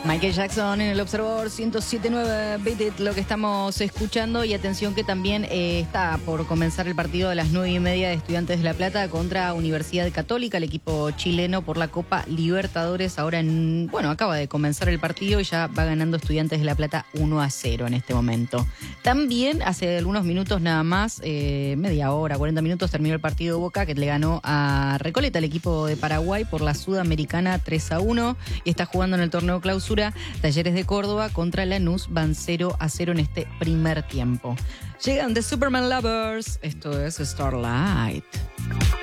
Michael Jackson en el Observador 107.9 Beat It, lo que estamos escuchando. Y atención que también está por comenzar el partido a las 9:30 de Estudiantes de La Plata contra Universidad Católica, el equipo chileno por la Copa Libertadores. Ahora, acaba de comenzar el partido y ya va ganando Estudiantes de La Plata 1-0 en este momento. También hace algunos minutos nada más, media hora, 40 minutos, terminó el partido de Boca, que le ganó a Recoleta, el equipo de Paraguay, por la Sudamericana 3-1 y está jugando en el torneo Clausura. Talleres de Córdoba contra Lanús van 0-0 en este primer tiempo. Llegan The Superman Lovers. Esto es Starlight.